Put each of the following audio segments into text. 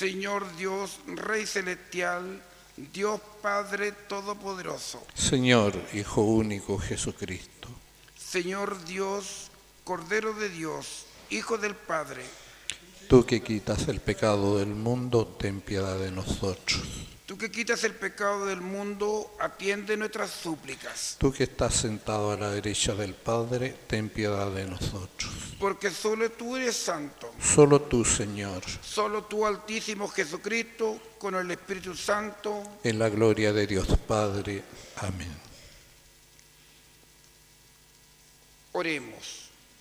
Señor Dios, Rey celestial, Dios Padre Todopoderoso. Señor Hijo único Jesucristo. Señor Dios, Cordero de Dios, Hijo del Padre. Tú que quitas el pecado del mundo, ten piedad de nosotros. Tú que quitas el pecado del mundo, atiende nuestras súplicas. Tú que estás sentado a la derecha del Padre, ten piedad de nosotros. Porque solo tú eres santo. Solo tú, Señor, Solo tú, Altísimo Jesucristo, con el Espíritu Santo. en la gloria de Dios Padre. Amén. Oremos.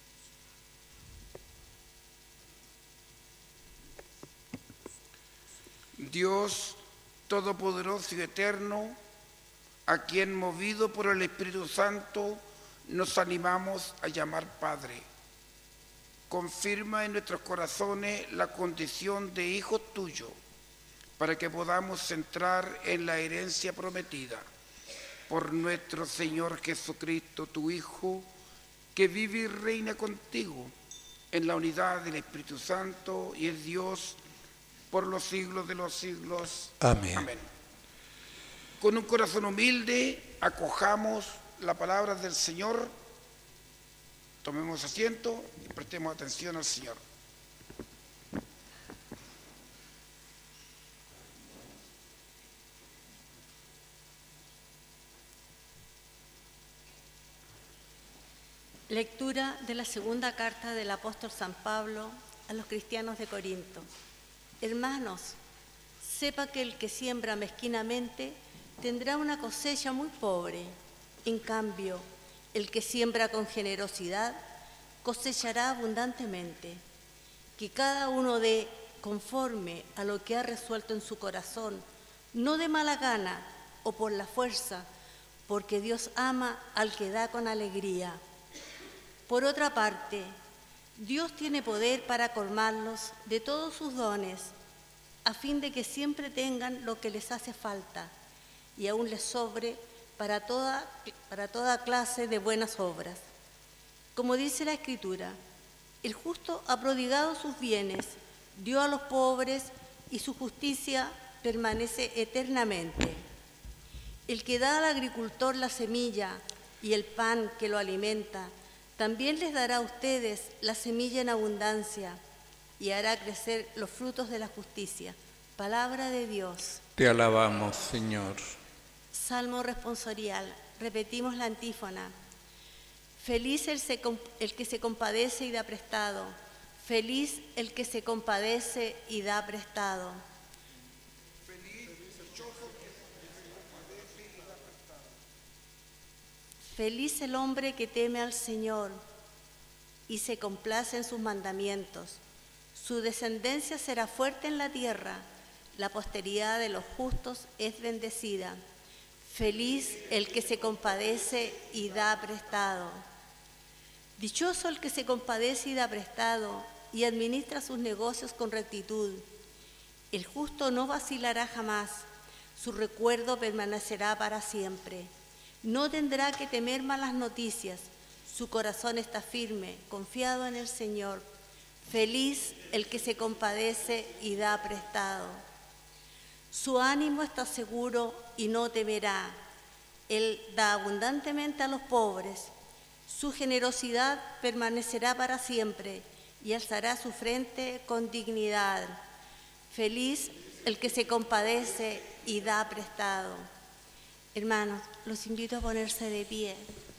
Dios Todopoderoso y Eterno, a quien movido por el Espíritu Santo nos animamos a llamar Padre. Confirma en nuestros corazones la condición de hijo tuyo, para que podamos entrar en la herencia prometida. Por nuestro Señor Jesucristo, tu Hijo, que vive y reina contigo en la unidad del Espíritu Santo y es Dios por los siglos de los siglos. Amén. Amén. Con un corazón humilde, acojamos la palabra del Señor. Tomemos asiento y prestemos atención al Señor. Lectura de la segunda carta del apóstol San Pablo a los cristianos de Corinto. Hermanos, sepa que el que siembra mezquinamente tendrá una cosecha muy pobre. En cambio, el que siembra con generosidad cosechará abundantemente. Que cada uno dé conforme a lo que ha resuelto en su corazón, no de mala gana o por la fuerza, porque Dios ama al que da con alegría. Por otra parte, Dios tiene poder para colmarlos de todos sus dones, a fin de que siempre tengan lo que les hace falta y aún les sobre para toda clase de buenas obras. Como dice la Escritura, el justo ha prodigado sus bienes, dio a los pobres y su justicia permanece eternamente. El que da al agricultor la semilla y el pan que lo alimenta, también les dará a ustedes la semilla en abundancia y hará crecer los frutos de la justicia. Palabra de Dios. Te alabamos, Señor. Salmo responsorial. Repetimos la antífona. Feliz el que se compadece y da prestado. Feliz el que se compadece y da prestado. Feliz el hombre que teme al Señor y se complace en sus mandamientos. Su descendencia será fuerte en la tierra, la posteridad de los justos es bendecida. Feliz el que se compadece y da prestado. Dichoso el que se compadece y da prestado y administra sus negocios con rectitud. El justo no vacilará jamás, su recuerdo permanecerá para siempre. No tendrá que temer malas noticias, su corazón está firme, confiado en el Señor. Feliz el que se compadece y da prestado. Su ánimo está seguro y no temerá. Él da abundantemente a los pobres. Su generosidad permanecerá para siempre y alzará su frente con dignidad. Feliz el que se compadece y da prestado. Hermanos, los invito a ponerse de pie.